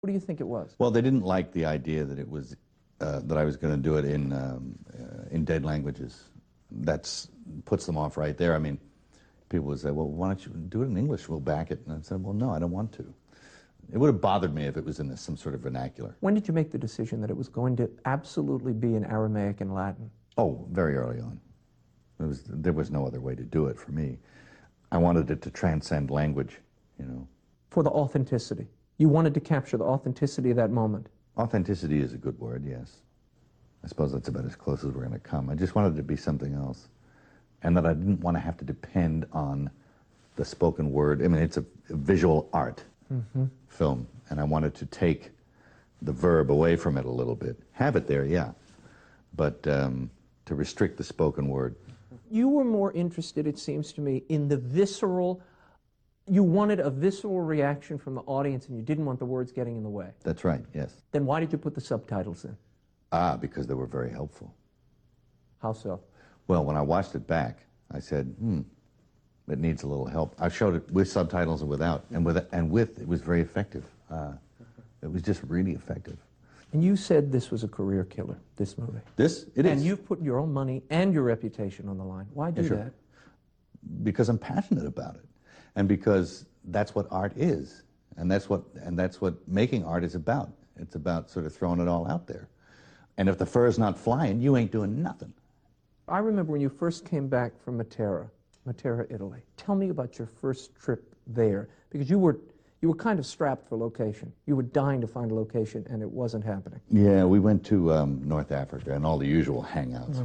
do you think it was? Well, they didn't like the idea that it was that I was going to do it in dead languages. That puts them off right there. I mean, people would say, well, why don't you do it in English? We'll back it. And I said, well, no, I don't want to. It would have bothered me if it was in some sort of vernacular. When did you make the decision that it was going to absolutely be in Aramaic and Latin? Oh, very early on. There was no other way to do it for me. I wanted it to transcend language, you know. For the authenticity. You wanted to capture the authenticity of that moment. Authenticity is a good word, yes. I suppose that's about as close as we're going to come. I just wanted it to be something else. And that I didn't want to have to depend on the spoken word. I mean, it's a visual art film, and I wanted to take the verb away from it a little bit. Have it there, yeah, but to restrict the spoken word. You were more interested, it seems to me, in the visceral. You wanted a visceral reaction from the audience, and you didn't want the words getting in the way. That's right, yes. Then why did you put the subtitles in? Because they were very helpful. How so? Well, when I watched it back, I said, it needs a little help. I showed it with subtitles and without, and with it was very effective. It was just really effective. And you said this was a career killer, this movie. It is. And you've put your own money and your reputation on the line. Why do that? Because I'm passionate about it, and because that's what art is, and that's what making art is about. It's about sort of throwing it all out there. And if the fur's not flying, you ain't doing nothing. I remember when you first came back from Matera, Italy. Tell me about your first trip there, because you were kind of strapped for location. You were dying to find a location, and it wasn't happening. Yeah, we went to North Africa and all the usual hangouts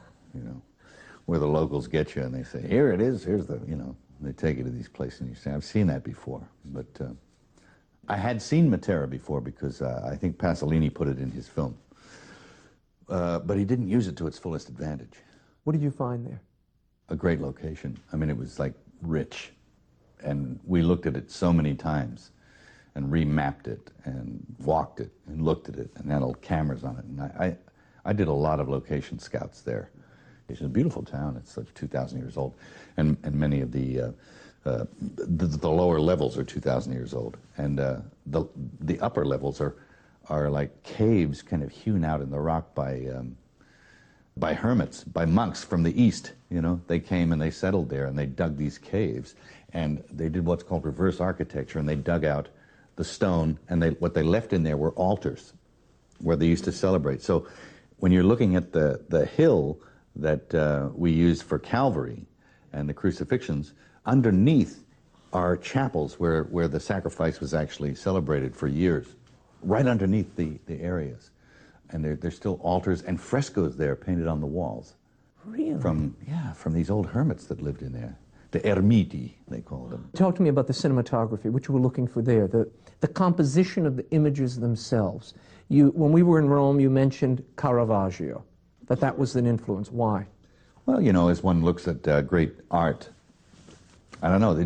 where the locals get you and they say, here it is, here's the, they take you to these places and you say, I've seen that before. But I had seen Matera before because I think Pasolini put it in his film. But he didn't use it to its fullest advantage. What did you find there? A great location. I mean, it was like rich. And we looked at it so many times and remapped it and walked it and looked at it and had old cameras on it. And I did a lot of location scouts there. It's a beautiful town. It's like 2,000 years old. And many of the lower levels are 2,000 years old. And the upper levels are like caves kind of hewn out in the rock by hermits, by monks from the east. They came and they settled there and they dug these caves. And they did what's called reverse architecture, and they dug out the stone, and what they left in there were altars where they used to celebrate. So when you're looking at the hill that we used for Calvary and the crucifixions, underneath are chapels where the sacrifice was actually celebrated for years, right underneath the areas. And there's still altars and frescoes there painted on the walls. Really? From these old hermits that lived in there. The ermiti, they called them. Talk to me about the cinematography, which you were looking for there, the composition of the images themselves. When we were in Rome, you mentioned Caravaggio, that was an influence. Why? Well, as one looks at great art, I don't know,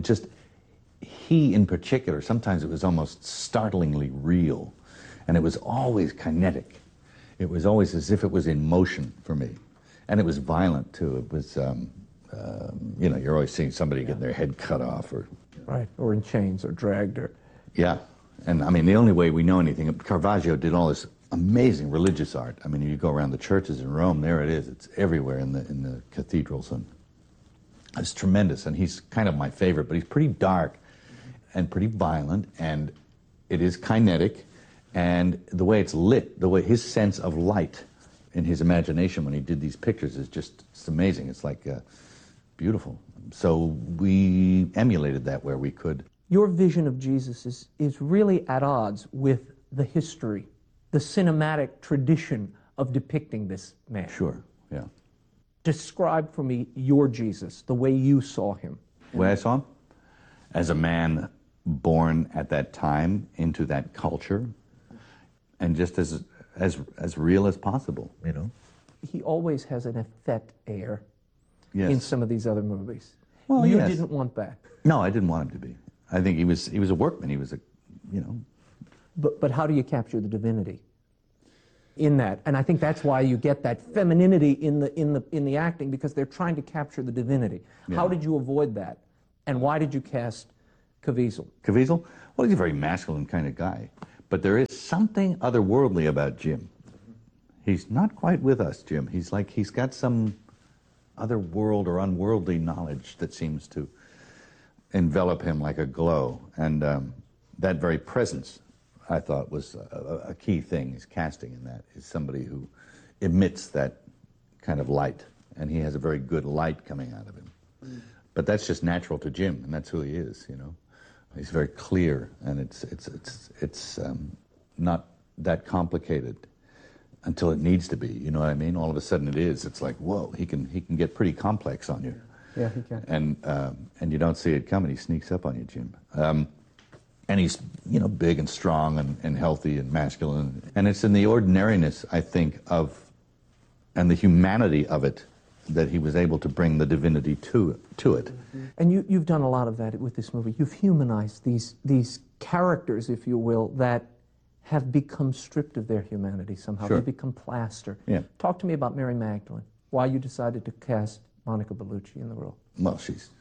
he in particular, sometimes it was almost startlingly real, and it was always kinetic. It was always as if it was in motion for me. And it was violent, too. It was... you're always seeing somebody getting their head cut off, or in chains, or dragged, or... Yeah, and I mean, the only way we know anything, Caravaggio did all this amazing religious art. I mean, you go around the churches in Rome, there it is. It's everywhere in the cathedrals, and it's tremendous. And he's kind of my favorite, but he's pretty dark and pretty violent, and it is kinetic, and the way it's lit, his sense of light in his imagination when he did these pictures is it's amazing. It's like beautiful. So we emulated that where we could. Your vision of Jesus is really at odds with the history, the cinematic tradition of depicting this man. Sure, yeah. Describe for me your Jesus, the way you saw him. The way I saw him? As a man born at that time into that culture, and just as real as possible, He always has an effete air in some of these other movies. Well, you didn't want that. No, I didn't want him to be. I think he was a workman. He was But how do you capture the divinity in that? And I think that's why you get that femininity in the acting, because they're trying to capture the divinity. Yeah. How did you avoid that? And why did you cast Caviezel? Caviezel? Well, he's a very masculine kind of guy. But there is something otherworldly about Jim. He's not quite with us, Jim. He's like, he's got some other world or unworldly knowledge that seems to envelop him like a glow. And that very presence, I thought, was a key thing, is casting in that, is somebody who emits that kind of light. And he has a very good light coming out of him. But that's just natural to Jim, and that's who he is, you know. He's very clear, and it's not that complicated until it needs to be, you know what I mean? All of a sudden it is. It's like, whoa, he can get pretty complex on you. Yeah, he can. And you don't see it coming. He sneaks up on you, Jim. And he's, you know, big and strong and healthy and masculine. And it's in the ordinariness, I think, of, and the humanity of it, that he was able to bring the divinity to it. And you've done a lot of that with this movie. You've humanized these characters, if you will, that have become stripped of their humanity somehow. Sure. They become plaster. Yeah. Talk to me about Mary Magdalene, why you decided to cast Monica Bellucci in the role. Well,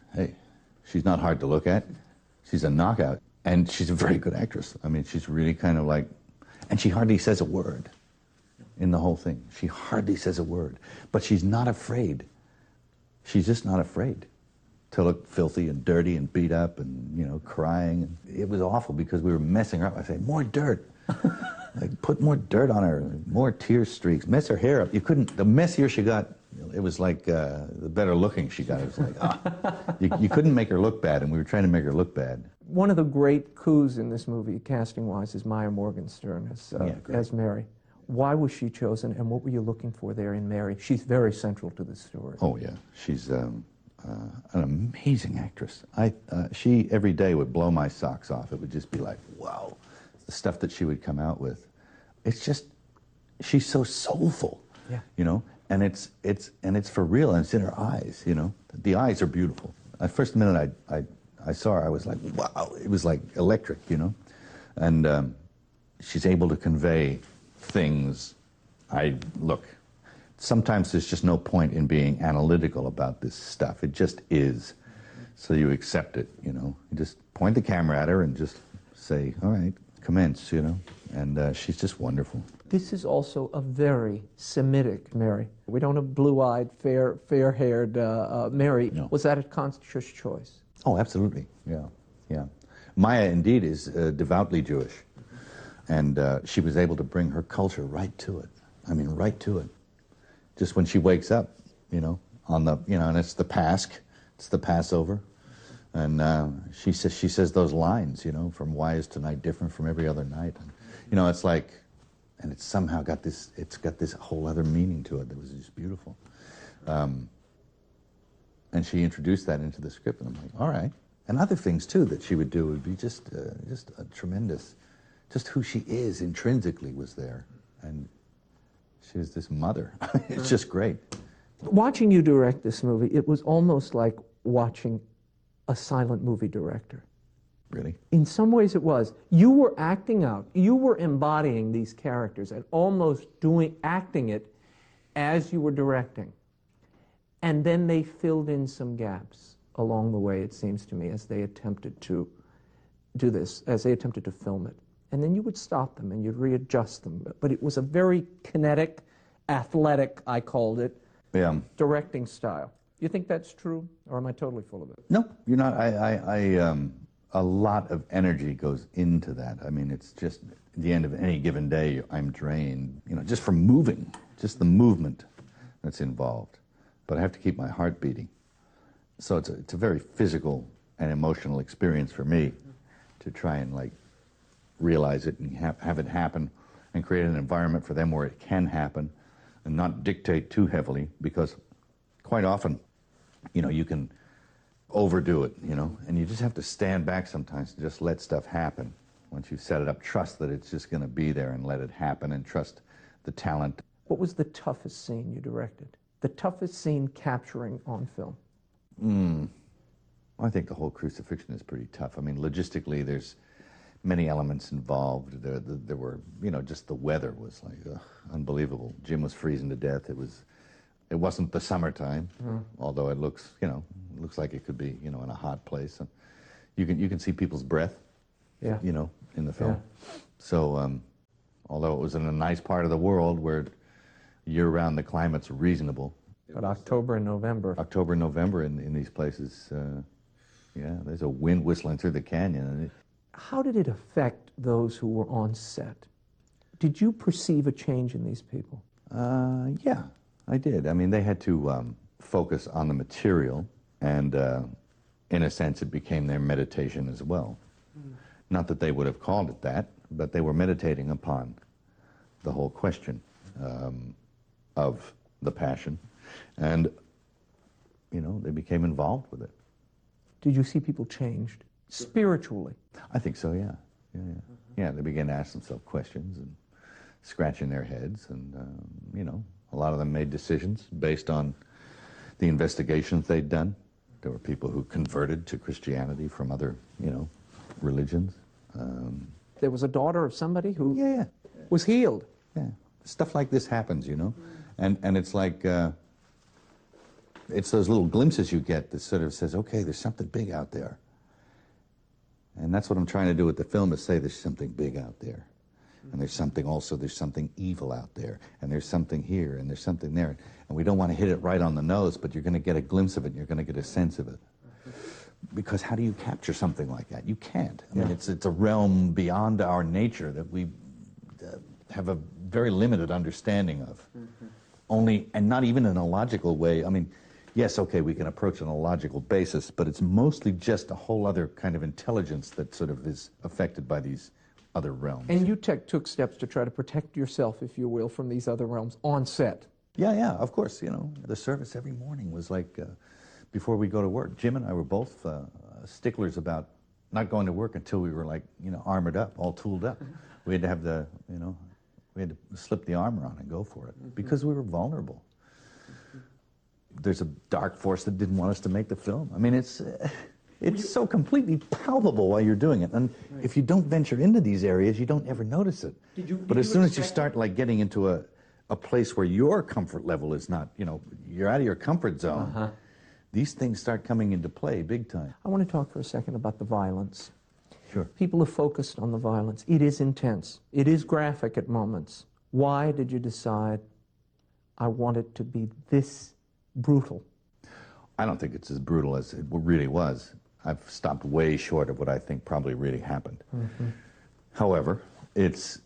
she's not hard to look at. She's a knockout. And she's a very good actress. I mean, she's really kind of like, and she hardly says a word in the whole thing. She hardly says a word. But she's not afraid. She's just not afraid to look filthy and dirty and beat up and, you know, crying. It was awful because we were messing her up. I say, more dirt. Like, put more dirt on her, more tear streaks, mess her hair up. You couldn't, the messier she got, it was like the better looking she got. It was like, you couldn't make her look bad, and we were trying to make her look bad. One of the great coups in this movie, casting-wise, is Maya Morgenstern as Mary. Why was she chosen, and what were you looking for there in Mary? She's very central to the story. Oh, yeah. She's an amazing actress. She, every day, would blow my socks off. It would just be like, wow. The stuff that she would come out with. It's just, she's so soulful, you know? And it's for real, and it's in her eyes, you know? The eyes are beautiful. The first minute I saw her, I was like, wow. It was like electric, you know? And she's able to convey things. Look, sometimes there's just no point in being analytical about this stuff. It just is. So you accept it, you know? You just point the camera at her and just say, all right, commence, you know? And she's just wonderful. This is also a very Semitic Mary. We don't have blue-eyed, fair-haired Mary. No. Was that a conscious choice? Oh, absolutely, yeah. Maya, indeed, is devoutly Jewish. And she was able to bring her culture right to it. I mean, right to it. Just when she wakes up, you know, and it's the Pasch, it's the Passover. And she says those lines, you know, from why is tonight different from every other night? And, you know, it's like, and it's somehow got this whole other meaning to it that was just beautiful. And she introduced that into the script, and I'm like, all right. And other things, too, that she would do would be just a tremendous, just who she is intrinsically was there. And she was this mother. It's just great. Watching you direct this movie, it was almost like watching a silent movie director. Really? In some ways it was. You were acting out. You were embodying these characters and almost acting it as you were directing. And then they filled in some gaps along the way, it seems to me, as they attempted to do this, as they attempted to film it. And then you would stop them and you'd readjust them. But it was a very kinetic, athletic, I called it, directing style. You think that's true, or am I totally full of it? No, you're not. A lot of energy goes into that. I mean, it's just at the end of any given day, I'm drained, you know, just from moving, just the movement that's involved. But I have to keep my heart beating. So it's a very physical and emotional experience for me to try and, like, realize it and have it happen and create an environment for them where it can happen and not dictate too heavily, because quite often, you know, you can overdo it, you know, and you just have to stand back sometimes and just let stuff happen. Once you've set it up, trust that it's just going to be there and let it happen, and trust the talent. What was the toughest scene you directed? The toughest scene capturing on film? I think the whole crucifixion is pretty tough. I mean, logistically, there's many elements involved. There were, you know, just the weather was like unbelievable. Jim was freezing to death. It wasn't the summertime, although it looks, you know, like it could be, you know, in a hot place. And you can see people's breath, you know, in the film. So although it was in a nice part of the world where year-round the climate's reasonable. But October and November. October and November in these places, yeah, there's a wind whistling through the canyon. And How did it affect those who were on set? Did you perceive a change in these people? Yeah, I did. I mean, they had to focus on the material, and in a sense, it became their meditation as well. Not that they would have called it that, but they were meditating upon the whole question of the Passion, and, you know, they became involved with it. Did you see people changed spiritually? I think so, yeah. Yeah, they began to ask themselves questions and scratching their heads, and, you know, a lot of them made decisions based on the investigations they'd done. There were people who converted to Christianity from other, you know, religions. There was a daughter of somebody who Yeah. was healed. Yeah, stuff like this happens, you know, and it's like it's those little glimpses you get that sort of says, okay, there's something big out there, and that's what I'm trying to do with the film, is say there's something big out there, and there's something evil out there, and there's something here, and there's something there, and we don't want to hit it right on the nose, but you're going to get a glimpse of it, and you're going to get a sense of it. Because how do you capture something like that? You can't. I mean, it's a realm beyond our nature that we have a very limited understanding of. Only, and not even in a logical way. I mean, yes, okay, we can approach it on a logical basis, but it's mostly just a whole other kind of intelligence that sort of is affected by these other realms. And you took steps to try to protect yourself, if you will, from these other realms on set. Yeah, of course. You know, the service every morning was like, before we go to work, Jim and I were both sticklers about not going to work until we were, like, you know, armored up, all tooled up. We had to have the, you know, we had to slip the armor on and go for it because we were vulnerable. There's a dark force that didn't want us to make the film. I mean, it's so completely palpable while you're doing it. And if you don't venture into these areas, you don't ever notice it. But as soon as you start, like, getting into a place where your comfort level is not, you know, you're out of your comfort zone, these things start coming into play big time. I want to talk for a second about the violence. Sure. People have focused on the violence. It is intense. It is graphic at moments. Why did you decide, I want it to be this brutal? I don't think it's as brutal as it really was. I've stopped way short of what I think probably really happened. However, it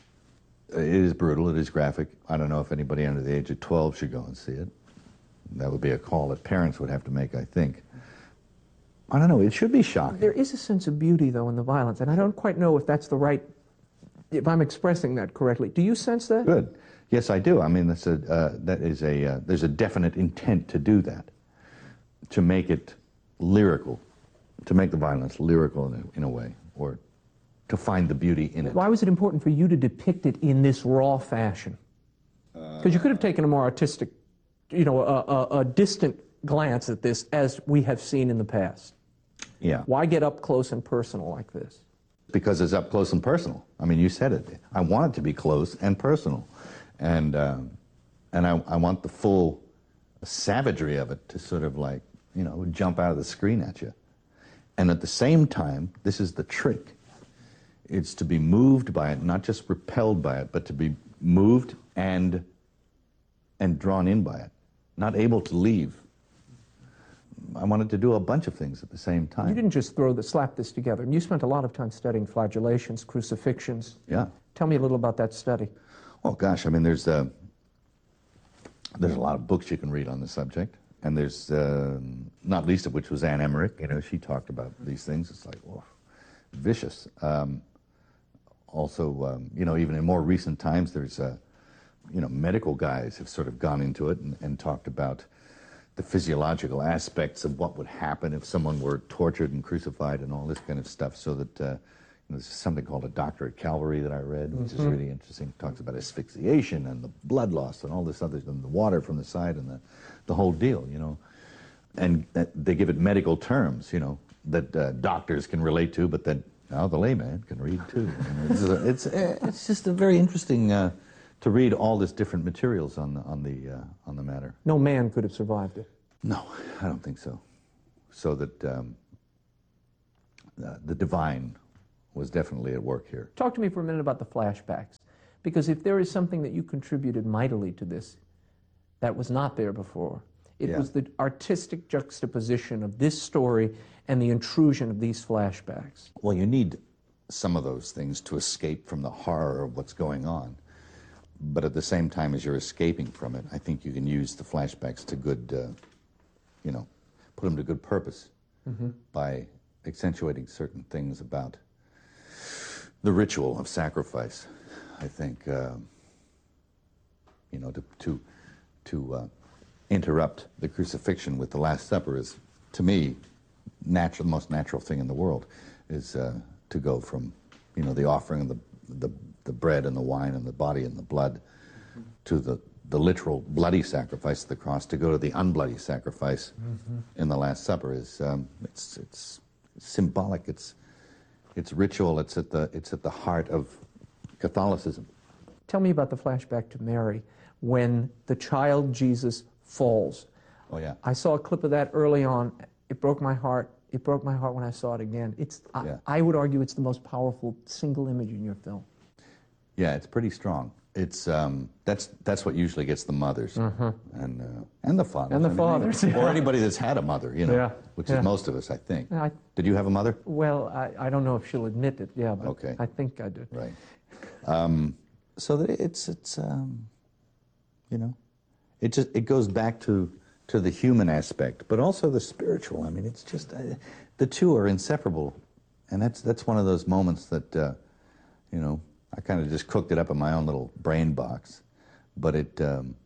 is brutal, it is graphic. I don't know if anybody under the age of 12 should go and see it. That would be a call that parents would have to make, I think. I don't know, it should be shocking. There is a sense of beauty, though, in the violence, and I don't quite know if that's the right, if I'm expressing that correctly. Do you sense that? Good. Yes, I do. I mean, there's a definite intent to do that, to make it lyrical, to make the violence lyrical in a way, or to find the beauty in it. Why was it important for you to depict it in this raw fashion? Because you could have taken a more artistic, you know, a distant glance at this, as we have seen in the past. Yeah. Why get up close and personal like this? Because it's up close and personal. I mean, you said it. I want it to be close and personal. And I want the full savagery of it to sort of, like, you know, jump out of the screen at you. And at the same time, this is the trick. It's to be moved by it, not just repelled by it, but to be moved and drawn in by it, not able to leave. I wanted to do a bunch of things at the same time. You didn't just slap this together. You spent a lot of time studying flagellations, crucifixions. Yeah. Tell me a little about that study. Oh gosh, I mean, there's a lot of books you can read on the subject, and there's not least of which was Anne Emmerich. You know, she talked about these things. It's like, whoa, vicious. Also, you know, even in more recent times, there's you know, medical guys have sort of gone into it and talked about the physiological aspects of what would happen if someone were tortured and crucified and all this kind of stuff, so that you know, there's something called A Doctor at Calvary that I read, which is really interesting. It talks about asphyxiation and the blood loss and all this other, and the water from the side and the whole deal, you know. And they give it medical terms, you know, that doctors can relate to, but that now the layman can read too. It's just a very interesting to read all this different materials on the matter. No man could have survived it. No, I don't think so. So that the divine was definitely at work here. Talk to me for a minute about the flashbacks, because if there is something that you contributed mightily to this that was not there before, it was the artistic juxtaposition of this story and the intrusion of these flashbacks. Well, you need some of those things to escape from the horror of what's going on. But at the same time as you're escaping from it, I think you can use the flashbacks to good, you know, put them to good purpose by accentuating certain things about the ritual of sacrifice. I think, you know, to interrupt the crucifixion with the Last Supper is, to me, the most natural thing in the world is to go from, you know, the offering of the bread and the wine and the body and the blood to the literal bloody sacrifice of the cross, to go to the unbloody sacrifice in the Last Supper is it's symbolic. It's ritual. It's at the heart of Catholicism. Tell me about the flashback to Mary when the child Jesus falls. Oh yeah. I saw a clip of that early on. It broke my heart. It broke my heart when I saw it again. I would argue it's the most powerful single image in your film. Yeah, it's pretty strong. It's that's what usually gets the mothers and the fathers. And the fathers, or anybody that's had a mother, you know, which is yeah. most of us, I think. Did you have a mother? Well, I don't know if she'll admit it. Yeah, but okay. I think I did. Right. So that it's you know, it goes back to the human aspect, but also the spiritual. I mean, it's just the two are inseparable, and that's one of those moments that you know, I kind of just cooked it up in my own little brain box, but it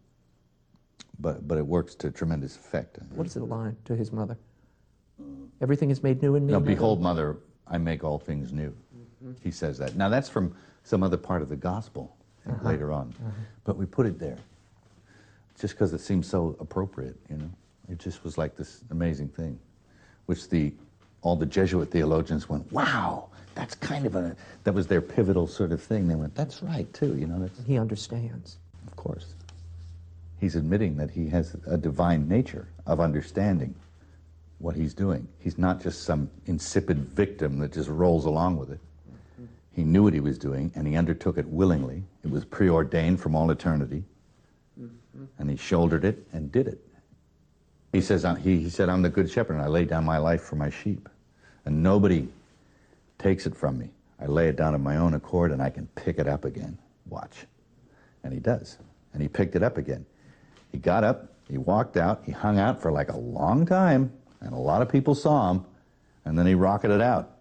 works to tremendous effect. What is the line to his mother? Everything is made new in me. No, behold, mother, I make all things new. He says that. Now that's from some other part of the gospel later on, but we put it there just because it seems so appropriate. You know, it just was like this amazing thing, which all the Jesuit theologians went, wow. That's kind of that was their pivotal sort of thing. They went, that's right, too, you know. He understands. Of course. He's admitting that he has a divine nature of understanding what he's doing. He's not just some insipid victim that just rolls along with it. He knew what he was doing, and he undertook it willingly. It was preordained from all eternity, and he shouldered it and did it. He says, he said, I'm the good shepherd, and I lay down my life for my sheep, and nobody takes it from me. I lay it down of my own accord and I can pick it up again. Watch. And he does. And he picked it up again. He got up, he walked out, he hung out for like a long time, and a lot of people saw him, and then he rocketed out.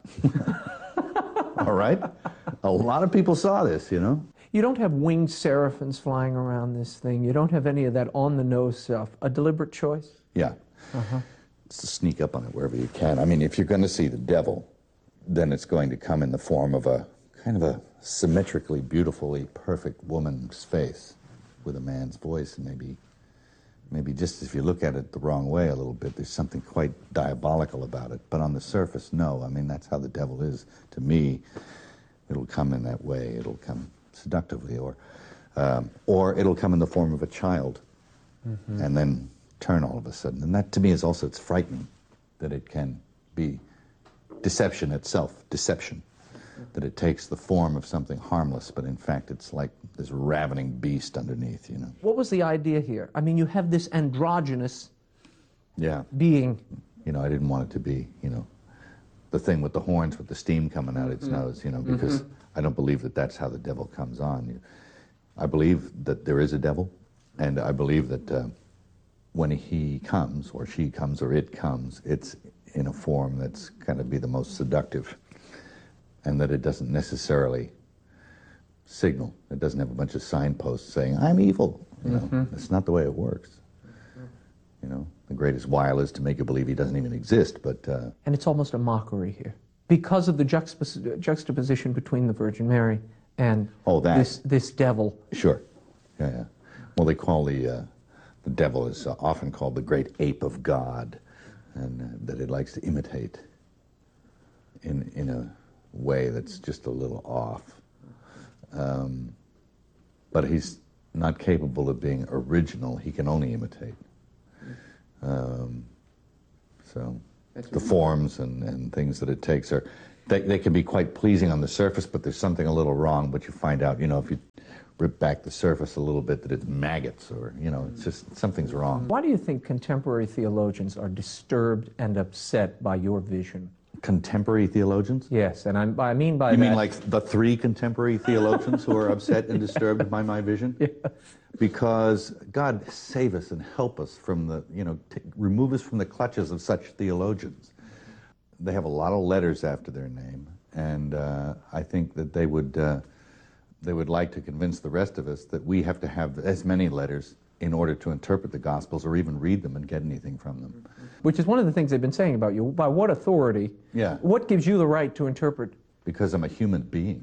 All right? A lot of people saw this, you know? You don't have winged seraphims flying around this thing. You don't have any of that on-the-nose stuff. A deliberate choice? Yeah. It's to sneak up on it wherever you can. I mean, if you're going to see the devil, then it's going to come in the form of a kind of a symmetrically, beautifully perfect woman's face with a man's voice, and maybe just if you look at it the wrong way a little bit, there's something quite diabolical about it. But on the surface, no. I mean, that's how the devil is. To me, it'll come in that way. It'll come seductively, or it'll come in the form of a child, and then turn all of a sudden. And that, to me, is also, it's frightening that it can be deception itself, deception, that it takes the form of something harmless, but in fact it's like this ravening beast underneath, you know. What was the idea here? I mean, you have this androgynous being. You know, I didn't want it to be, you know, the thing with the horns with the steam coming out its nose, you know, because I don't believe that that's how the devil comes on. I believe that there is a devil, and I believe that when he comes, or she comes, or it comes, it's in a form that's going to be the most seductive, and that it doesn't necessarily signal. It doesn't have a bunch of signposts saying, I'm evil. You know, that's not the way it works. You know, the greatest wile is to make you believe he doesn't even exist, but... And it's almost a mockery here, because of the juxtaposition between the Virgin Mary and this devil. Sure, yeah. Well, they call the devil is often called the great ape of God, and that it likes to imitate in a way that's just a little off. But he's not capable of being original. He can only imitate. So the forms and things that it takes are, They can be quite pleasing on the surface, but there's something a little wrong. But you find out, if you rip back the surface a little bit, that it's maggots, or it's just something's wrong. Why do you think contemporary theologians are disturbed and upset by your vision? Contemporary theologians? Yes, and I mean by that... You mean like the 3 contemporary theologians who are upset and disturbed by my vision? Yeah. Because God save us and help us from the, remove us from the clutches of such theologians. They have a lot of letters after their name, and I think that they would like to convince the rest of us that we have to have as many letters in order to interpret the Gospels or even read them and get anything from them. Which is one of the things they've been saying about you. By what authority? Yeah. What gives you the right to interpret? Because I'm a human being,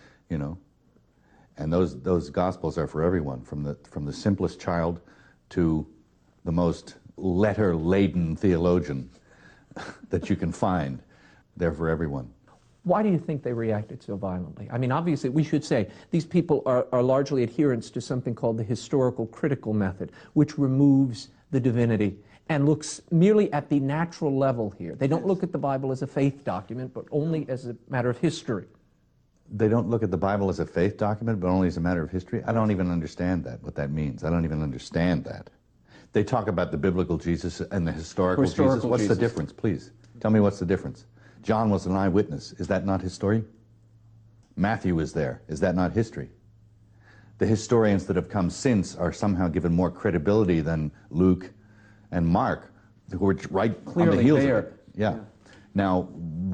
And those Gospels are for everyone, from the simplest child to the most letter-laden theologian that you can find. They're for everyone. Why do you think they reacted so violently? I mean, obviously, we should say these people are largely adherents to something called the historical critical method, which removes the divinity and looks merely at the natural level here. They don't look at the Bible as a faith document, but only as a matter of history. They don't look at the Bible as a faith document, but only as a matter of history? I don't even understand what that means. I don't even understand that. They talk about the biblical Jesus and the historical Jesus. What's the difference, please? Tell me what's the difference. John was an eyewitness. Is that not history? Matthew was there. Is that not history? The historians that have come since are somehow given more credibility than Luke and Mark, who were right on the heels of it. Yeah. Now,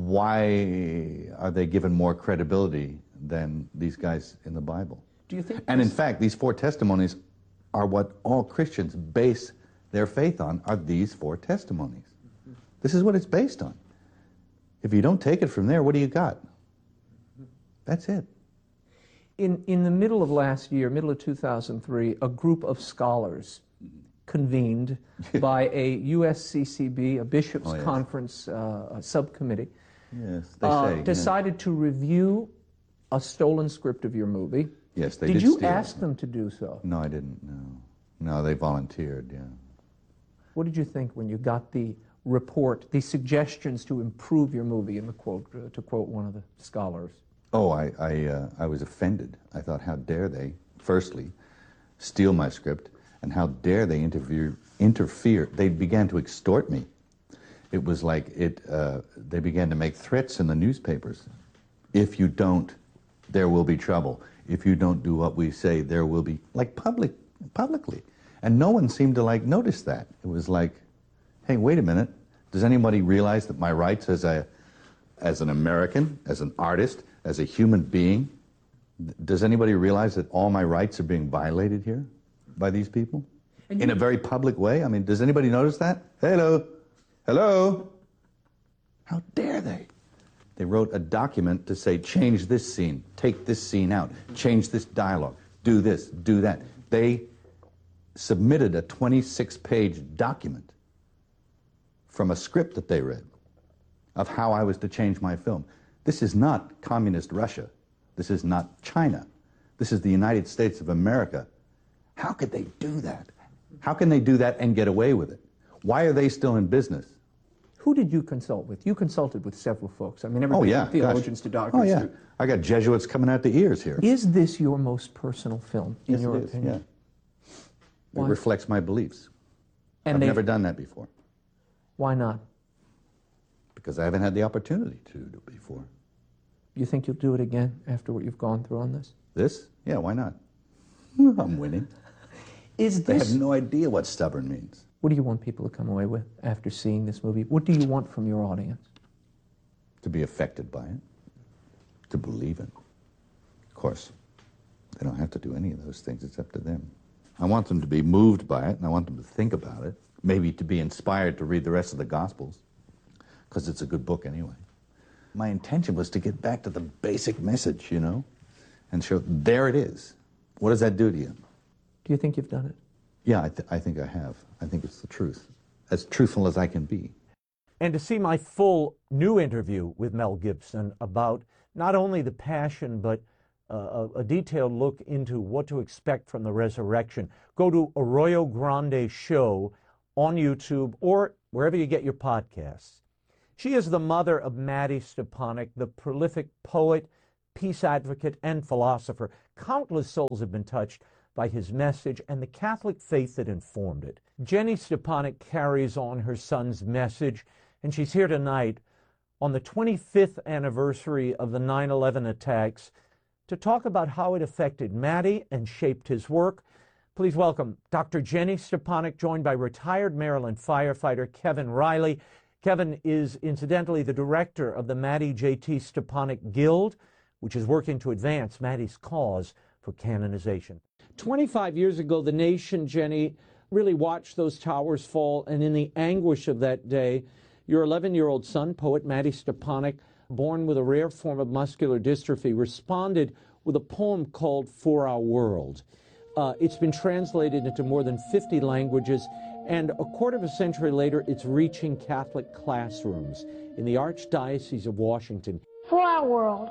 why are they given more credibility than these guys in the Bible? Do you think? And in fact, these 4 testimonies are what all Christians base their faith on, are these 4 testimonies. This is what it's based on. If you don't take it from there, what do you got? That's it. In the middle of last year, middle of 2003, a group of scholars convened by a USCCB, a bishops' conference subcommittee, decided to review a stolen script of your movie. Yes, they did. Did you ask them to do so? No, I didn't, no, they volunteered, yeah. What did you think when you got the report, the suggestions to improve your movie, in the quote, to quote one of the scholars? Oh, I was offended. I thought, how dare they, firstly, steal my script, and how dare they interfere. They began to extort me. It was like they began to make threats in the newspapers. If you don't, there will be trouble. If you don't do what we say, there will be, like publicly. And no one seemed to notice that. It was like, hey, wait a minute. Does anybody realize that my rights as an American, as an artist, as a human being, does anybody realize that all my rights are being violated here by these people? In a very public way? I mean, does anybody notice that? Hello? Hello? How dare they? They wrote a document to say, change this scene, take this scene out, change this dialogue, do this, do that. They submitted a 26-page document from a script that they read of how I was to change my film. This is not communist Russia. This is not China. This is the United States of America. How could they do that? How can they do that and get away with it? Why are they still in business? Who did you consult with? You consulted with several folks. I mean, everybody from theologians to doctors. Oh, yeah. I got Jesuits coming out the ears here. Is this your most personal film, in your opinion? Yeah. It reflects my beliefs. And I've never done that before. Why not? Because I haven't had the opportunity to do it before. You think you'll do it again after what you've gone through on this? This? Yeah, why not? I'm winning. They have no idea what stubborn means. What do you want people to come away with after seeing this movie? What do you want from your audience? To be affected by it. To believe it. Of course, they don't have to do any of those things. It's up to them. I want them to be moved by it, and I want them to think about it. Maybe to be inspired to read the rest of the Gospels, because it's a good book anyway. My intention was to get back to the basic message, and show, there it is. What does that do to you? Do you think you've done it? Yeah, I think I have. I think it's the truth. As truthful as I can be. And to see my full new interview with Mel Gibson about not only the Passion, but a detailed look into what to expect from the resurrection, go to Arroyo Grande Show on YouTube or wherever you get your podcasts. She is the mother of Maddie Stepanek, the prolific poet, peace advocate, and philosopher. Countless souls have been touched by his message and the Catholic faith that informed it. Jenny Stepanek carries on her son's message, and she's here tonight on the 25th anniversary of the 9/11 attacks to talk about how it affected Maddie and shaped his work. Please welcome Dr. Jenny Stepanek, joined by retired Maryland firefighter Kevin Riley. Kevin is incidentally the director of the Maddie J.T. Stepanek Guild, which is working to advance Maddie's cause for canonization. 25 years ago, the nation, Jenny, really watched those towers fall, and in the anguish of that day, your 11-year-old son, poet Maddie Stepanek, born with a rare form of muscular dystrophy, responded with a poem called For Our World. It's been translated into more than 50 languages, and a quarter of a century later, it's reaching Catholic classrooms in the Archdiocese of Washington. For our world,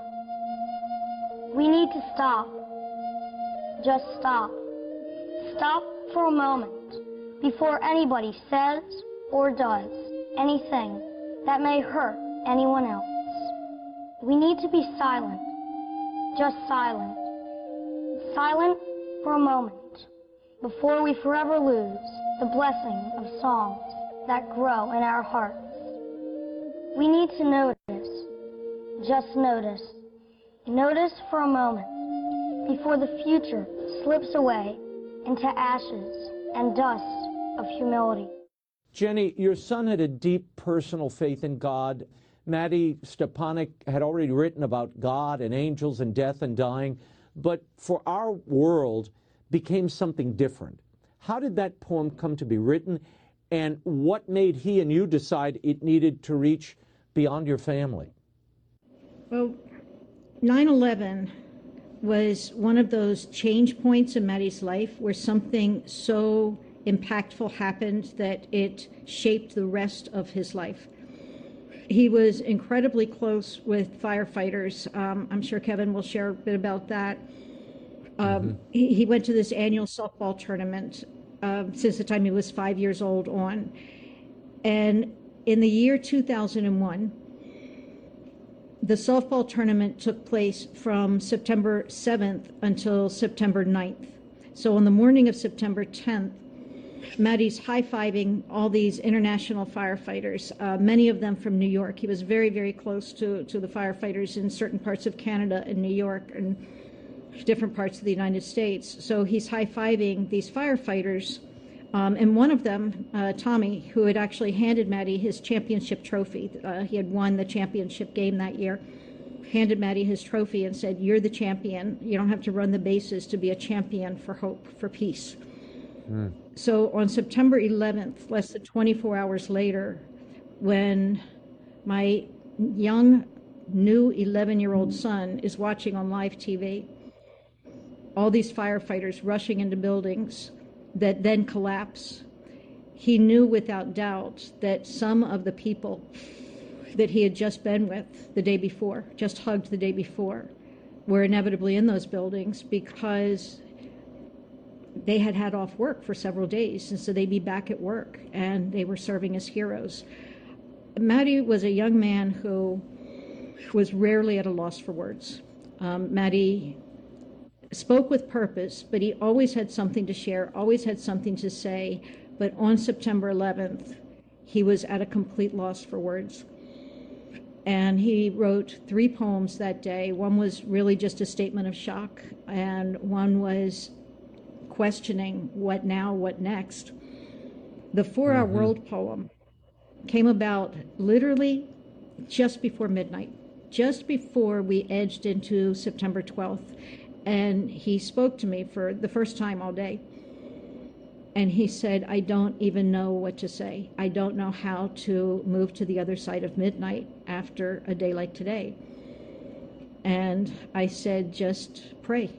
we need to stop. Just stop. Stop for a moment before anybody says or does anything that may hurt anyone else. We need to be silent. Just silent. Silent for a moment before we forever lose the blessing of songs that grow in our hearts. We need to notice, just notice. Notice for a moment before the future slips away into ashes and dust of humility. Jenny, your son had a deep personal faith in God. Maddie Stepanek had already written about God and angels and death and dying, but For Our World became something different. How did that poem come to be written, and what made he and you decide it needed to reach beyond your family? Well, 9/11 was one of those change points in Maddie's life where something so impactful happened that it shaped the rest of his life. He was incredibly close with firefighters. I'm sure Kevin will share a bit about that. He went to this annual softball tournament since the time he was 5 years old on. And in the year 2001, the softball tournament took place from September 7th until September 9th. So on the morning of September 10th, Maddie's high-fiving all these international firefighters, many of them from New York. He was very, very close to the firefighters in certain parts of Canada and New York and different parts of the United States. So he's high-fiving these firefighters. And one of them, Tommy, who had actually handed Maddie his championship trophy, he had won the championship game that year, handed Maddie his trophy and said, "You're the champion. You don't have to run the bases to be a champion for hope, for peace." So on September 11th, less than 24 hours later, when my young, new 11-year-old son is watching on live TV, all these firefighters rushing into buildings that then collapse, he knew without doubt that some of the people that he had just been with the day before, just hugged the day before, were inevitably in those buildings because they had had off work for several days, and so they'd be back at work, and they were serving as heroes. Maddie was a young man who was rarely at a loss for words. Maddie spoke with purpose, but he always had something to share, always had something to say. But on September 11th, he was at a complete loss for words. And he wrote 3 poems that day. One was really just a statement of shock, and one was questioning what now, what next. The For Our World poem came about literally just before midnight, just before we edged into September 12th. And he spoke to me for the first time all day. And he said, "I don't even know what to say. I don't know how to move to the other side of midnight after a day like today." And I said, "Just pray."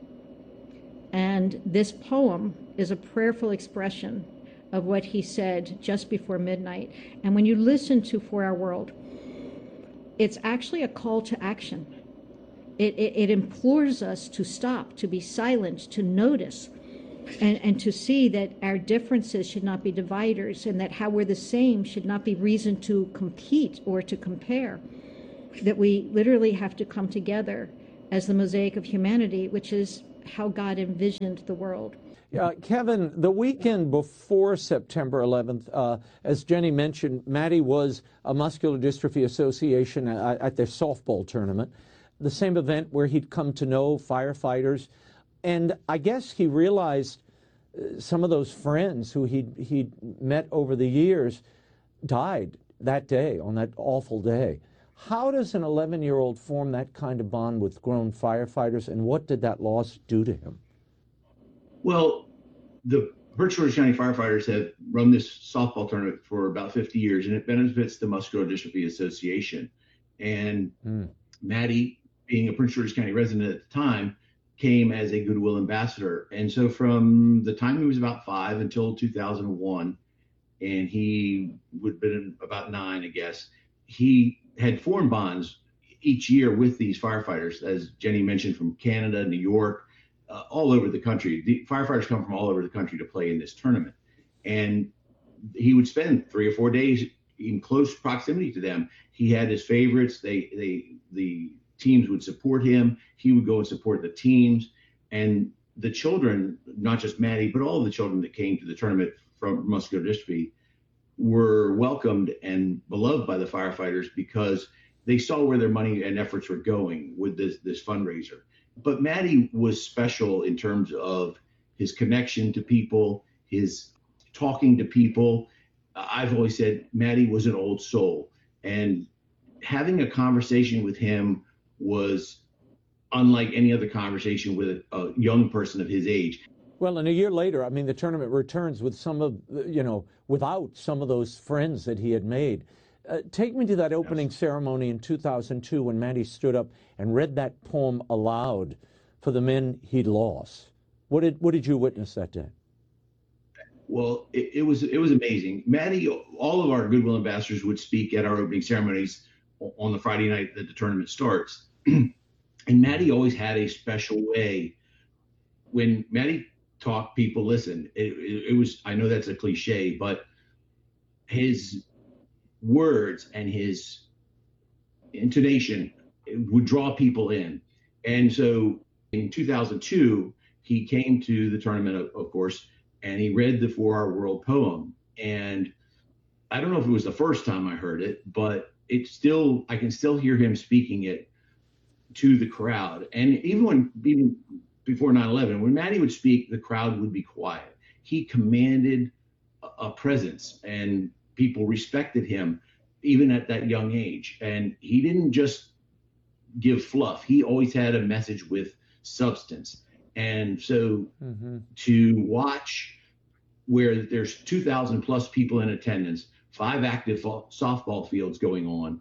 And this poem is a prayerful expression of what he said just before midnight. And when you listen to For Our World, it's actually a call to action. It implores us to stop, to be silent, to notice. and to see that our differences should not be dividers, and that how we're the same should not be reason to compete or to compare, that we literally have to come together as the mosaic of humanity, which is how God envisioned the world. Kevin, the weekend before September 11th, as Jenny mentioned, Maddie was a Muscular Dystrophy Association at their softball tournament, the same event where he'd come to know firefighters. And I guess he realized some of those friends who he'd met over the years died that day, on that awful day. How does an 11-year-old form that kind of bond with grown firefighters, and what did that loss do to him? Well, the Prince George's County firefighters have run this softball tournament for about 50 years, and it benefits the Muscular Dystrophy Association. And Maddie, being a Prince George's County resident at the time, came as a Goodwill ambassador. And so from the time he was about 5 until 2001, and he would have been about 9, I guess, he had formed bonds each year with these firefighters, as Jenny mentioned, from Canada, New York, all over the country. The firefighters come from all over the country to play in this tournament. And he would spend 3 or 4 days in close proximity to them. He had his favorites. The teams would support him. He would go and support the teams. And the children, not just Maddie, but all of the children that came to the tournament from muscular dystrophy, were welcomed and beloved by the firefighters because they saw where their money and efforts were going with this fundraiser. But Maddie was special in terms of his connection to people, his talking to people. I've always said Maddie was an old soul, and having a conversation with him was unlike any other conversation with a young person of his age. Well, and a year later, I mean, the tournament returns with some of, without some of those friends that he had made. Take me to that opening ceremony in 2002 when Maddie stood up and read that poem aloud for the men he'd lost. What did you witness that day? Well, it was amazing. Maddie, all of our Goodwill ambassadors would speak at our opening ceremonies on the Friday night that the tournament starts. And Maddie always had a special way. When Maddie talked, people listened. It was, I know that's a cliche, but his words and his intonation would draw people in. And so in 2002, he came to the tournament, of course, and he read the 4 Hour World poem. And I don't know if it was the first time I heard it, but I can still hear him speaking it to the crowd. And even before 9/11, when Maddie would speak, the crowd would be quiet. He commanded a presence, and people respected him even at that young age. And he didn't just give fluff. He always had a message with substance. And so to watch where there's 2,000 plus people in attendance, 5 active softball fields going on,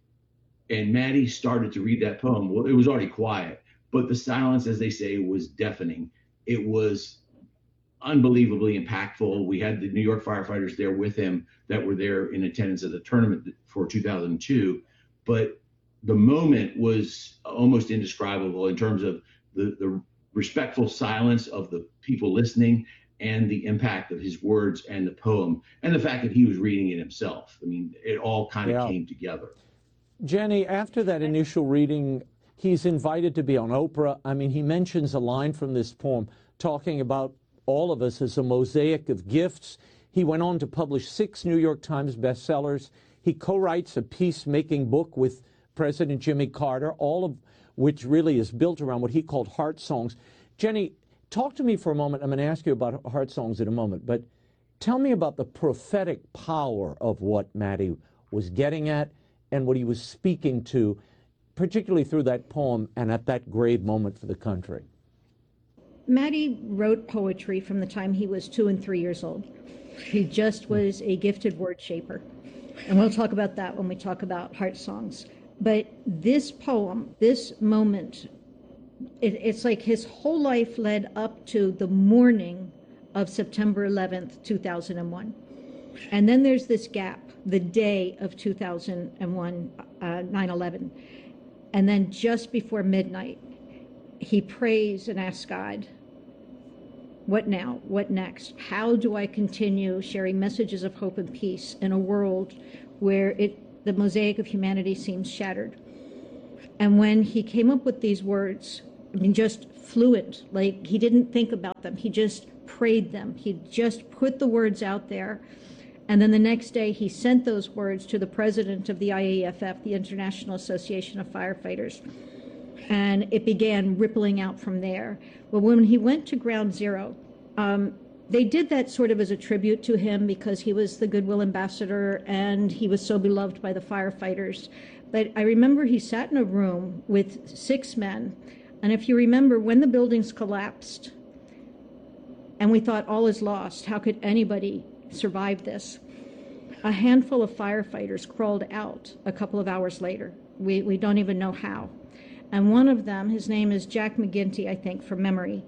and Maddie started to read that poem. Well, it was already quiet, but the silence, as they say, was deafening. It was unbelievably impactful. We had the New York firefighters there with him that were there in attendance at the tournament for 2002. But the moment was almost indescribable in terms of the respectful silence of the people listening and the impact of his words and the poem and the fact that he was reading it himself. I mean, it all kind of came together. Jenny, after that initial reading, he's invited to be on Oprah. I mean, he mentions a line from this poem talking about all of us as a mosaic of gifts. He went on to publish 6 New York Times bestsellers. He co-writes a peacemaking book with President Jimmy Carter, all of which really is built around what he called heart songs. Jenny, talk to me for a moment. I'm going to ask you about heart songs in a moment, but tell me about the prophetic power of what Maddie was getting at and what he was speaking to, particularly through that poem and at that grave moment for the country. Maddie wrote poetry from the time he was 2 and 3 years old. He just was a gifted word shaper. And we'll talk about that when we talk about heart songs. But this poem, this moment, it's like his whole life led up to the morning of September 11th, 2001. And then there's this gap, the day of 2001, 9/11. And then just before midnight, he prays and asks God What now? What next? How do I continue sharing messages of hope and peace in a world where the mosaic of humanity seems shattered? And when he came up with these words, I mean, just fluent, like he didn't think about them. He just prayed them. He just put the words out there. And then the next day he sent those words to the president of the IAFF, the International Association of Firefighters. And it began rippling out from there. Well, when he went to Ground Zero, they did that sort of as a tribute to him because he was the Goodwill Ambassador and he was so beloved by the firefighters. But I remember he sat in a room with 6 men. And if you remember, when the buildings collapsed and we thought all is lost, how could anybody survive this? A handful of firefighters crawled out a couple of hours later. We don't even know how. And one of them, his name is Jack McGinty, I think, from memory,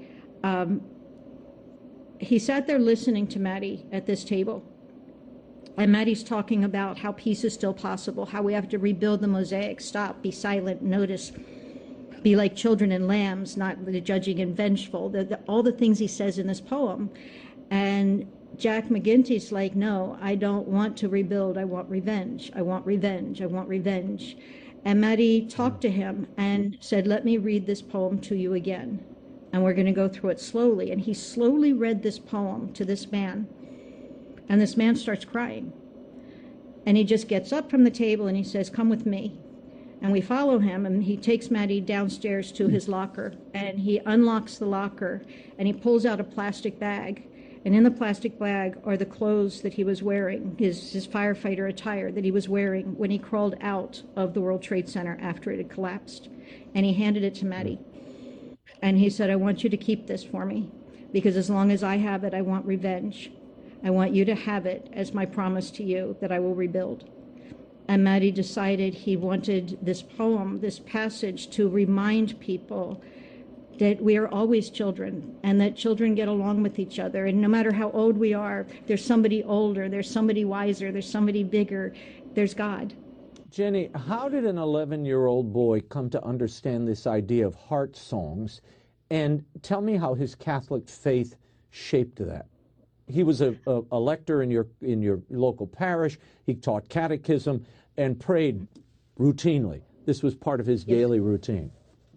he sat there listening to Maddie at this table. And Maddie's talking about how peace is still possible, how we have to rebuild the mosaic, stop, be silent, notice, be like children and lambs, not judging and vengeful, all the things he says in this poem. And Jack McGinty's like, no, I don't want to rebuild. I want revenge. I want revenge. I want revenge. And Maddie talked to him and said, let me read this poem to you again. And we're going to go through it slowly. And he slowly read this poem to this man. And this man starts crying. And he just gets up from the table and he says, come with me. And we follow him, and he takes Maddie downstairs to his locker. And he unlocks the locker, and he pulls out a plastic bag. And in the plastic bag are the clothes that he was wearing, his firefighter attire that he was wearing when he crawled out of the World Trade Center after it had collapsed. And he handed it to Maddie. And he said, I want you to keep this for me, because as long as I have it, I want revenge. I want you to have it as my promise to you that I will rebuild. And Maddie decided he wanted this poem, this passage, to remind people that we are always children and that children get along with each other. And no matter how old we are, there's somebody older, there's somebody wiser, there's somebody bigger, there's God. Jenny, how did an 11-year-old boy come to understand this idea of heart songs? And tell me how his Catholic faith shaped that. He was a lector in your local parish. He taught catechism and prayed routinely. This was part of his daily routine.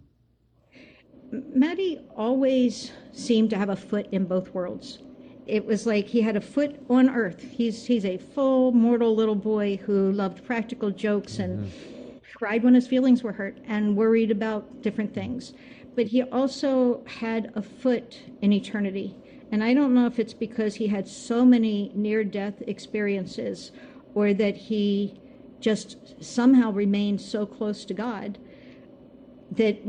Maddie always seemed to have a foot in both worlds. It was like he had a foot on earth. He's a full mortal little boy who loved practical jokes and cried when his feelings were hurt and worried about different things. But he also had a foot in eternity. And I don't know if it's because he had so many near-death experiences or that he just somehow remained so close to God that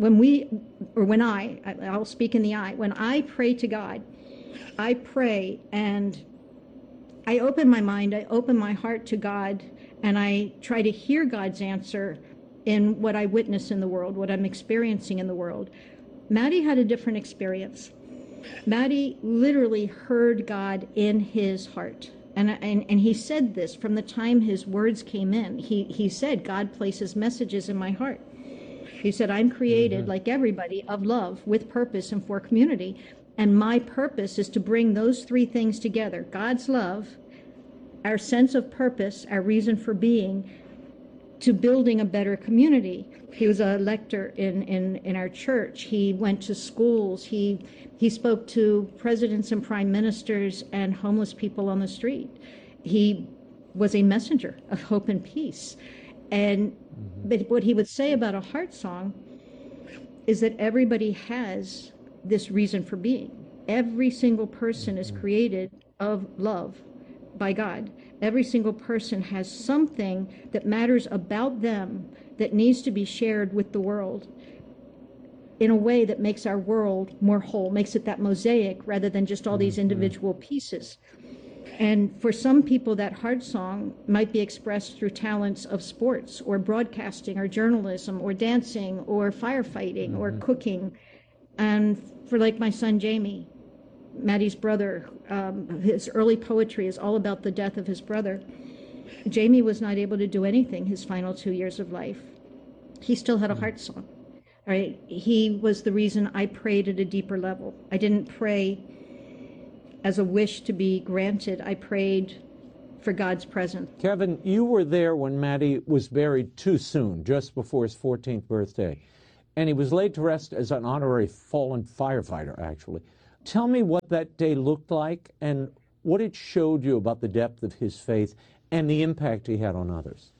I'll speak in the I, when I pray to God, I pray and I open my mind, I open my heart to God, and I try to hear God's answer in what I witness in the world, what I'm experiencing in the world. Maddie had a different experience. Maddie literally heard God in his heart. And he said this from the time his words came in. He said, God places messages in my heart. He said, I'm created like everybody of love with purpose and for community. And my purpose is to bring those 3 things together. God's love, our sense of purpose, our reason for being, to building a better community. He was a lector in our church. He went to schools. He spoke to presidents and prime ministers and homeless people on the street. He was a messenger of hope and peace. And but what he would say about a heart song is that everybody has this reason for being. Every single person is created of love by God. Every single person has something that matters about them that needs to be shared with the world in a way that makes our world more whole, makes it that mosaic rather than just all these individual pieces. And for some people, that heart song might be expressed through talents of sports or broadcasting or journalism or dancing or firefighting or cooking. And for like my son, Jamie, Maddie's brother, his early poetry is all about the death of his brother. Jamie was not able to do anything his final 2 years of life. He still had a heart song. Right? He was the reason I prayed at a deeper level. I didn't pray as a wish to be granted, I prayed for God's presence. Kevin, you were there when Matty was buried too soon, just before his 14th birthday. And he was laid to rest as an honorary fallen firefighter, actually. Tell me what that day looked like and what it showed you about the depth of his faith and the impact he had on others.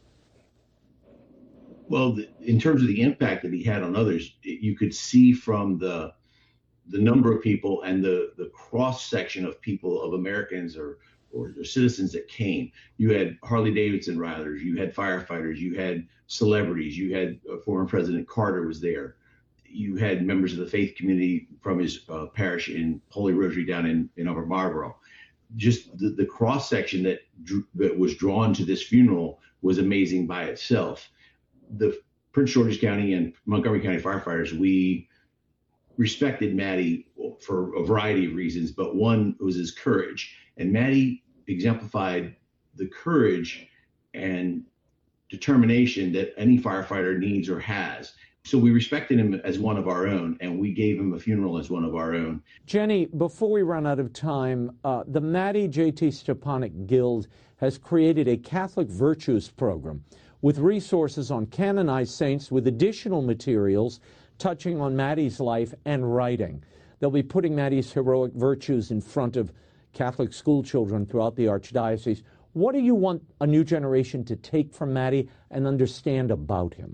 Well, in terms of the impact that he had on others, you could see from the number of people and the cross-section of people, of Americans or citizens that came. You had Harley Davidson riders, you had firefighters, you had celebrities, you had former President Carter was there. You had members of the faith community from his parish in Holy Rosary down in Upper Marlboro. Just the cross-section that was drawn to this funeral was amazing by itself. The Prince George's County and Montgomery County firefighters, we respected Matty for a variety of reasons, but one was his courage. And Matty exemplified the courage and determination that any firefighter needs or has. So we respected him as one of our own, and we gave him a funeral as one of our own. Jenny, before we run out of time, the Matty J.T. Stepanek Guild has created a Catholic Virtues program with resources on canonized saints with additional materials touching on Matty's life and writing. They'll be putting Matty's heroic virtues in front of Catholic school children throughout the Archdiocese. What do you want a new generation to take from Matty and understand about him?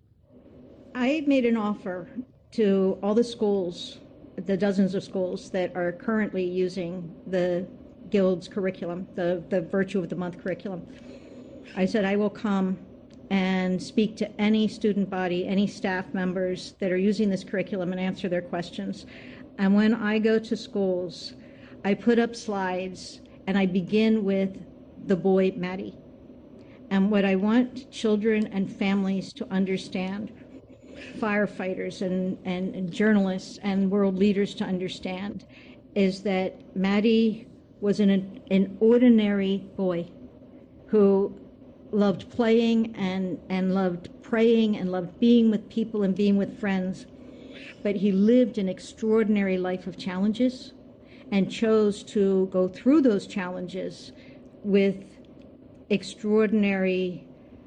I made an offer to all the schools, the dozens of schools that are currently using the Guild's curriculum, the Virtue of the Month curriculum. I said I will come and speak to any student body, any staff members that are using this curriculum and answer their questions. And when I go to schools, I put up slides and I begin with the boy Matty. And what I want children and families to understand, firefighters and journalists and world leaders to understand, is that Matty was an ordinary boy who loved playing and loved praying and loved being with people and being with friends. But he lived an extraordinary life of challenges and chose to go through those challenges with extraordinary,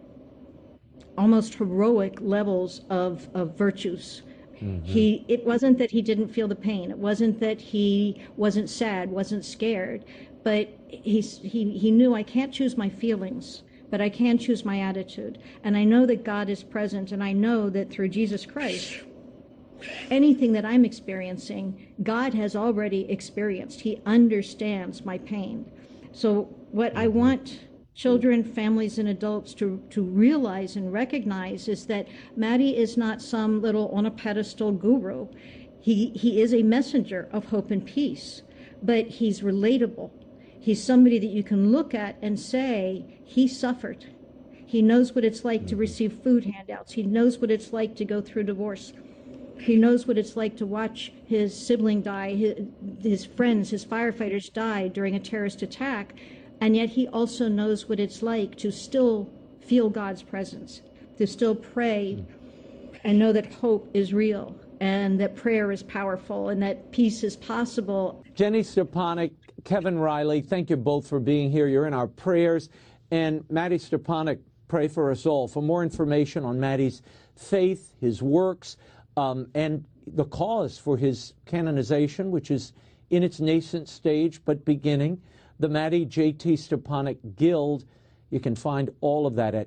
almost heroic levels of virtues. Mm-hmm. It wasn't that he didn't feel the pain. It wasn't that he wasn't sad, wasn't scared, but he knew, I can't choose my feelings, but I can choose my attitude. And I know that God is present, and I know that through Jesus Christ, anything that I'm experiencing, God has already experienced. He understands my pain. So what I want children, families, and adults to realize and recognize is that Matty is not some little on a pedestal guru. He is a messenger of hope and peace, but he's relatable. He's somebody that you can look at and say, he suffered. He knows what it's like to receive food handouts. He knows what it's like to go through divorce. He knows what it's like to watch his sibling die, his friends, his firefighters die during a terrorist attack. And yet he also knows what it's like to still feel God's presence, to still pray and know that hope is real and that prayer is powerful and that peace is possible. Jenny Stepanek, Kevin Riley, thank you both for being here. You're in our prayers. And Matty Stepanek, pray for us all. For more information on Matty's faith, his works, and the cause for his canonization, which is in its nascent stage but beginning, the Matty J.T. Stepanek Guild, you can find all of that at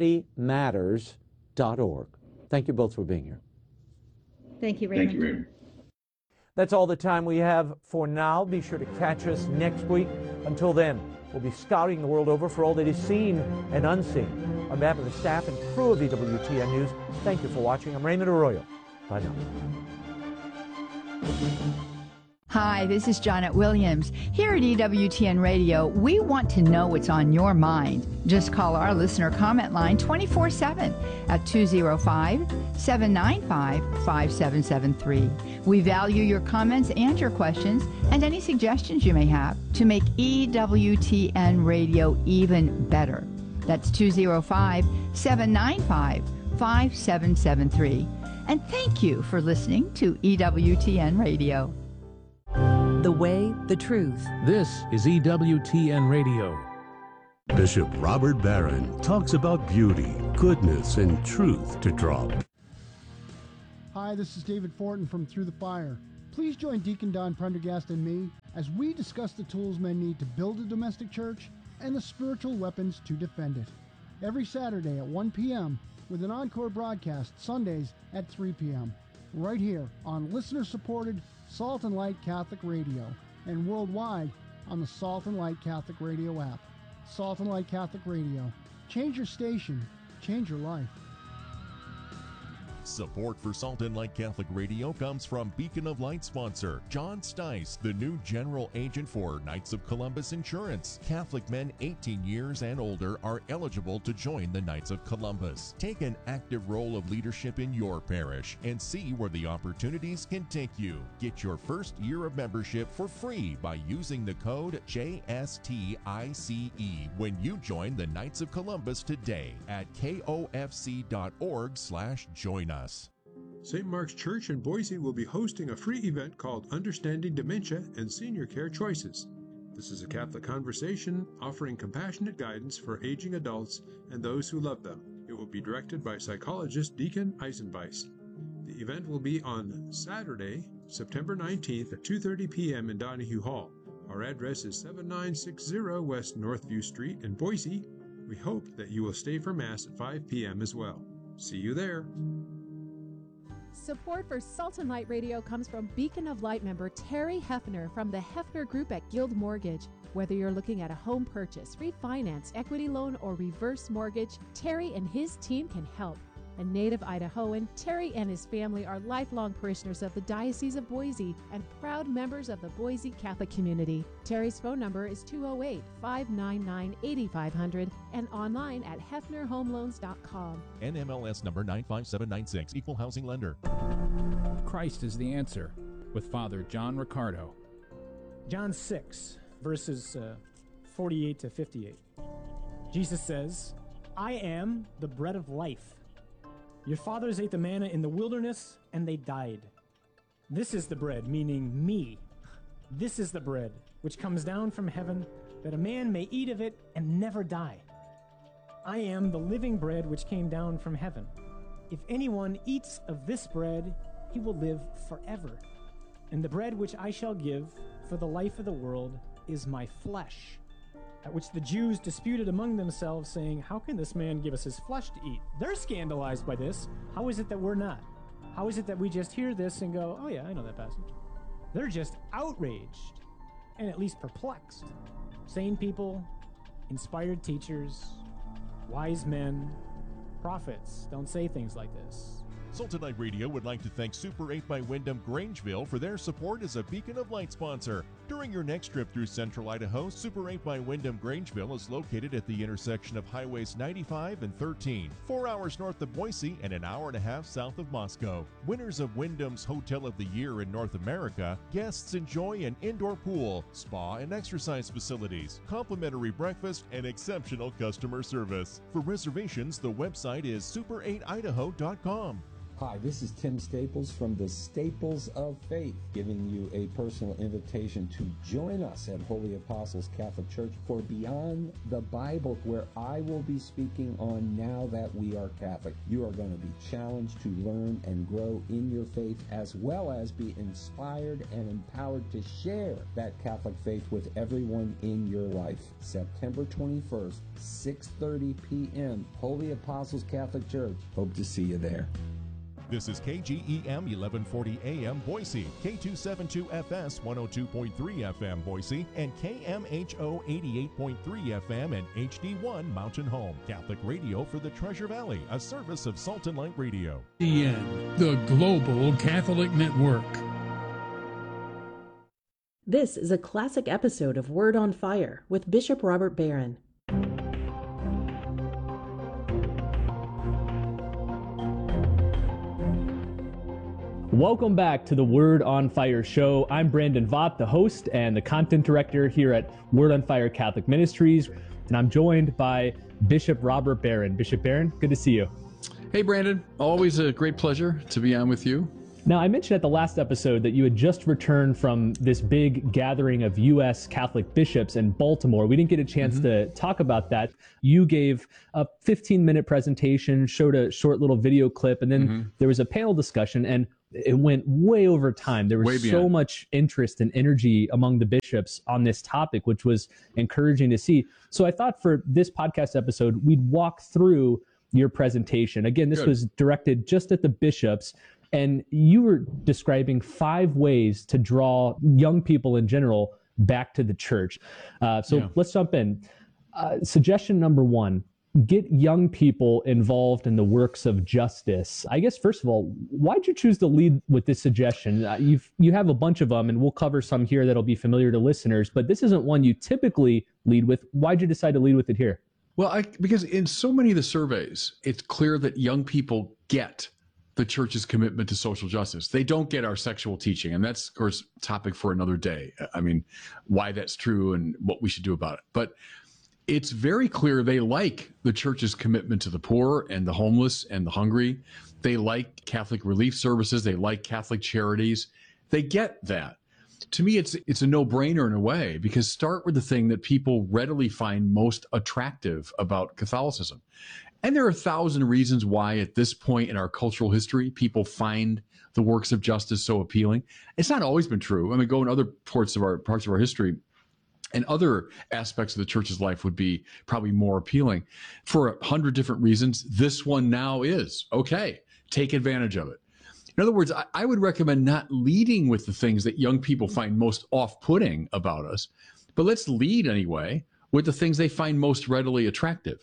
mattymatters.org. Thank you both for being here. Thank you, Raymond. Thank you, Raymond. That's all the time we have for now. Be sure to catch us next week. Until then, we'll be scouting the world over for all that is seen and unseen. On behalf of the staff and crew of EWTN News, thank you for watching. I'm Raymond Arroyo. Bye now. Hi, this is Janet Williams. Here at EWTN Radio, we want to know what's on your mind. Just call our listener comment line 24/7 at 205-795-5773. We value your comments and your questions and any suggestions you may have to make EWTN Radio even better. That's 205-795-5773. And thank you for listening to EWTN Radio. The way, the truth. This is EWTN Radio. Bishop Robert Barron talks about beauty, goodness, and truth to draw. Hi, this is David Fortin from Through the Fire. Please join Deacon Don Prendergast and me as we discuss the tools men need to build a domestic church and the spiritual weapons to defend it. Every Saturday at 1 p.m. with an encore broadcast Sundays at 3 p.m. right here on listener-supported Salt and Light Catholic Radio and worldwide on the Salt and Light Catholic Radio app. Salt and Light Catholic Radio. Change your station. Change your life. Support for Salt and Light Catholic Radio comes from Beacon of Light sponsor John Stice, the new general agent for Knights of Columbus Insurance. Catholic men 18 years and older are eligible to join the Knights of Columbus. Take an active role of leadership in your parish and see where the opportunities can take you. Get your first year of membership for free by using the code JSTICE when you join the Knights of Columbus today at kofc.org/join us. St. Mark's Church in Boise will be hosting a free event called Understanding Dementia and Senior Care Choices. This is a Catholic conversation offering compassionate guidance for aging adults and those who love them. It will be directed by psychologist Deacon Eisenbeiss. The event will be on Saturday, September 19th at 2:30 p.m. in Donahue Hall. Our address is 7960 West Northview Street in Boise. We hope that you will stay for Mass at 5 p.m. as well. See you there. Support for Salt and Light Radio comes from Beacon of Light member Terry Hefner from the Hefner Group at Guild Mortgage. Whether you're looking at a home purchase, refinance, equity loan, or reverse mortgage, Terry and his team can help. A native Idahoan, Terry and his family are lifelong parishioners of the Diocese of Boise and proud members of the Boise Catholic community. Terry's phone number is 208-599-8500 and online at hefnerhomeloans.com. NMLS number 95796, Equal Housing Lender. Christ is the answer with Father John Riccardo. John 6, verses 48 to 58. Jesus says, I am the bread of life. Your fathers ate the manna in the wilderness, and they died. This is the bread, meaning me. This is the bread which comes down from heaven, that a man may eat of it and never die. I am the living bread which came down from heaven. If anyone eats of this bread, he will live forever. And the bread which I shall give for the life of the world is my flesh. At which the Jews disputed among themselves, saying, how can this man give us his flesh to eat? They're scandalized by this. How is it that we're not? How is it that we just hear this and go, oh yeah, I know that passage? They're just outraged and at least perplexed. Sane people, inspired teachers, wise men, prophets don't say things like this. Salt and Light Radio would like to thank Super 8 by Wyndham Grangeville for their support as a Beacon of Light sponsor. During your next trip through central Idaho, Super 8 by Wyndham Grangeville is located at the intersection of Highways 95 and 13, 4 hours north of Boise and an hour and a half south of Moscow. Winners of Wyndham's Hotel of the Year in North America, guests enjoy an indoor pool, spa and exercise facilities, complimentary breakfast, and exceptional customer service. For reservations, the website is super8idaho.com. Hi, this is Tim Staples from the Staples of Faith, giving you a personal invitation to join us at Holy Apostles Catholic Church for Beyond the Bible, where I will be speaking on Now That We Are Catholic. You are going to be challenged to learn and grow in your faith, as well as be inspired and empowered to share that Catholic faith with everyone in your life. September 21st, 6:30 p.m., Holy Apostles Catholic Church. Hope to see you there. This is KGEM 1140 AM Boise, K272FS 102.3 FM Boise, and KMHO 88.3 FM and HD1 Mountain Home. Catholic radio for the Treasure Valley, a service of Salt and Light Radio. The Global Catholic Network. This is a classic episode of Word on Fire with Bishop Robert Barron. Welcome back to the Word on Fire show. I'm Brandon Vaught, the host and the content director here at Word on Fire Catholic Ministries, and I'm joined by Bishop Robert Barron. Bishop Barron, good to see you. Hey, Brandon. Always a great pleasure to be on with you. Now, I mentioned at the last episode that you had just returned from this big gathering of U.S. Catholic bishops in Baltimore. We didn't get a chance to talk about that. You gave a 15-minute presentation, showed a short little video clip, and then there was a panel discussion, and it went way over time. There was so much interest and energy among the bishops on this topic, which was encouraging to see. So I thought for this podcast episode, we'd walk through your presentation. Again, this was directed just at the bishops, and you were describing 5 ways to draw young people in general back to the church. Let's jump in. Suggestion number 1, get young people involved in the works of justice. I guess, first of all, why'd you choose to lead with this suggestion? You have a bunch of them, and we'll cover some here that'll be familiar to listeners, but this isn't one you typically lead with. Why'd you decide to lead with it here? Well, because in so many of the surveys, it's clear that young people get the church's commitment to social justice. They don't get our sexual teaching, and that's, of course, a topic for another day. I mean, why that's true and what we should do about it. But it's very clear they like the church's commitment to the poor and the homeless and the hungry. They like Catholic relief services. They like Catholic charities. They get that. To me, it's a no-brainer in a way, because start with the thing that people readily find most attractive about Catholicism. And there are 1,000 reasons why at this point in our cultural history, people find the works of justice so appealing. It's not always been true. I mean, go in other parts of our history, and other aspects of the church's life would be probably more appealing. For 100 different reasons, this one now is. Okay, take advantage of it. In other words, I would recommend not leading with the things that young people find most off-putting about us, but let's lead anyway with the things they find most readily attractive.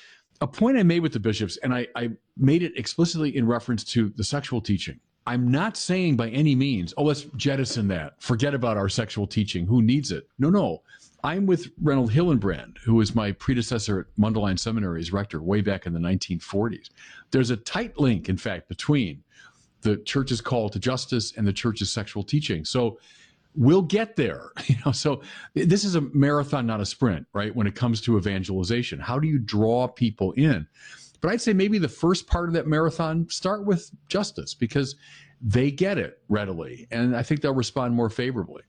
A point I made with the bishops, and I made it explicitly in reference to the sexual teaching. I'm not saying by any means, oh, let's jettison that. Forget about our sexual teaching. Who needs it? No. I'm with Reynold Hillenbrand, who was my predecessor at Mundelein Seminary as rector way back in the 1940s. There's a tight link, in fact, between the church's call to justice and the church's sexual teaching. So we'll get there. So this is a marathon, not a sprint, right? When it comes to evangelization, how do you draw people in? But I'd say maybe the first part of that marathon, start with justice, because they get it readily, and I think they'll respond more favorably.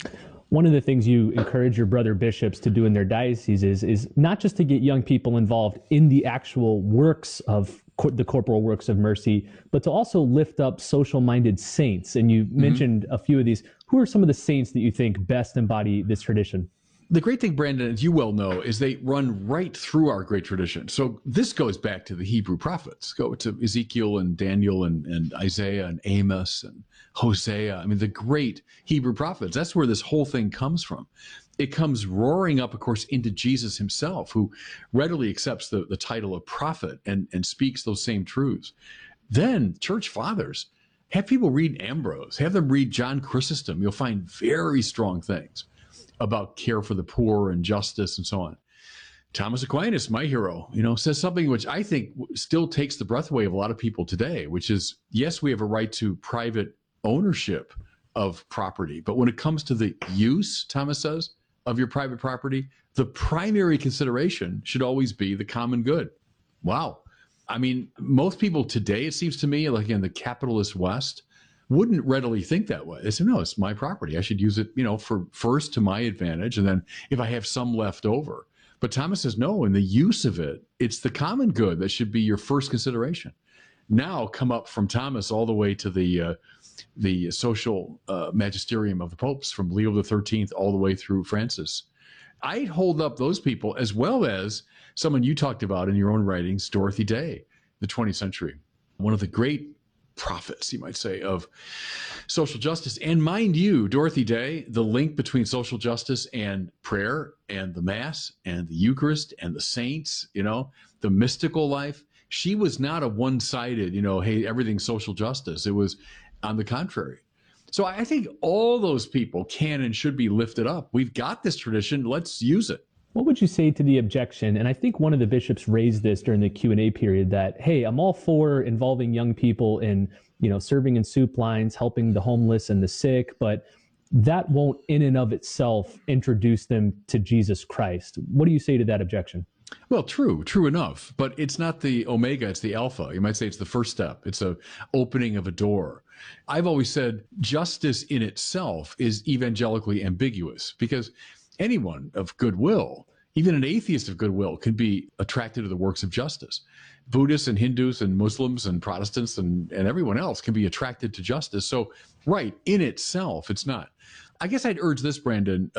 One of the things you encourage your brother bishops to do in their dioceses is not just to get young people involved in the actual works of the corporal works of mercy, but to also lift up social-minded saints. And you mentioned a few of these. Who are some of the saints that you think best embody this tradition? The great thing, Brandon, as you well know, is they run right through our great tradition. So this goes back to the Hebrew prophets. Go to Ezekiel and Daniel and Isaiah and Amos and Hosea. I mean, the great Hebrew prophets. That's where this whole thing comes from. It comes roaring up, of course, into Jesus himself, who readily accepts the title of prophet and speaks those same truths. Then church fathers, have people read Ambrose, have them read John Chrysostom. You'll find very strong things about care for the poor and justice and so on. Thomas Aquinas, my hero, says something which I think still takes the breath away of a lot of people today, which is, yes, we have a right to private ownership of property, but when it comes to the use, Thomas says, of your private property, the primary consideration should always be the common good. Wow. I mean, most people today, it seems to me, like in the capitalist West, wouldn't readily think that way. They say, no, it's my property. I should use it, for first to my advantage, and then if I have some left over. But Thomas says, no, in the use of it, it's the common good that should be your first consideration. Now come up from Thomas all the way to the social magisterium of the popes, from Leo XIII all the way through Francis. I'd hold up those people, as well as someone you talked about in your own writings, Dorothy Day, the 20th century, one of the great prophets, you might say, of social justice. And mind you, Dorothy Day, the link between social justice and prayer and the Mass and the Eucharist and the saints, the mystical life, she was not a one-sided, hey, everything's social justice. It was on the contrary. So I think all those people can and should be lifted up. We've got this tradition. Let's use it. What would you say to the objection? And I think one of the bishops raised this during the Q&A period, that, hey, I'm all for involving young people in, serving in soup lines, helping the homeless and the sick, but that won't in and of itself introduce them to Jesus Christ. What do you say to that objection? Well, true enough, but it's not the omega, it's the alpha. You might say it's the first step. It's a opening of a door. I've always said justice in itself is evangelically ambiguous because anyone of goodwill, even an atheist of goodwill, can be attracted to the works of justice. Buddhists and Hindus and Muslims and Protestants and everyone else can be attracted to justice. So, right, in itself, it's not. I guess I'd urge this, Brandon.